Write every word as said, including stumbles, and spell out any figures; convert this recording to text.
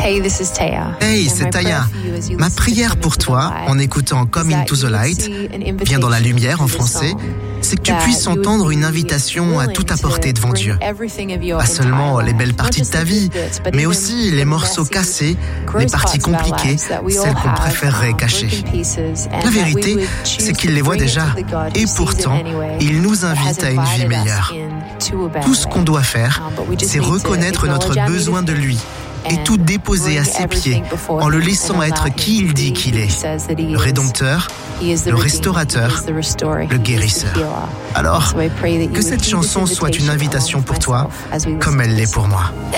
Hey, this is Taya. Hey, c'est Taya. Ma prière pour toi, en écoutant Come Into the Light, Viens dans la lumière en français, c'est que tu puisses entendre une invitation à tout apporter devant Dieu. Pas seulement les belles parties de ta vie, mais aussi les morceaux cassés, les parties compliquées, celles qu'on préférerait cacher. La vérité, c'est qu'il les voit déjà. Et pourtant, il nous invite à une vie meilleure. Tout ce qu'on doit faire, c'est reconnaître notre besoin de lui et tout déposer à ses pieds en le laissant être qui il dit qu'il est, le Rédempteur, le Restaurateur, le Guérisseur. Alors, que cette chanson soit une invitation pour toi, comme elle l'est pour moi.